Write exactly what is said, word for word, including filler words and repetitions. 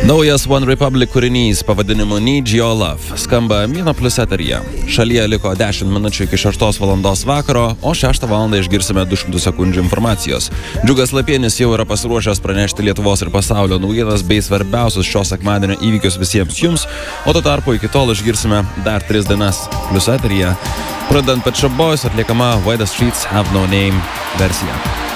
Naujas One Republic kūrinys pavadinimu Need Your Love skamba Mino Plus eteryje. Šalyje liko dešimt minučių iki šeštos valandos vakaro, o šeštą valandą išgirsime du šimtus sekundžių informacijos. Džiugas Lapienis jau yra pasiruošęs pranešti Lietuvos ir pasaulio naujienas bei svarbiausius šio sekmadienio įvykius visiems jums, o tuo tarpu iki tol išgirsime dar tris dainas Plus eteryje, pradant Pet Shop Boys atliekama Why the Streets Have No Name versiją.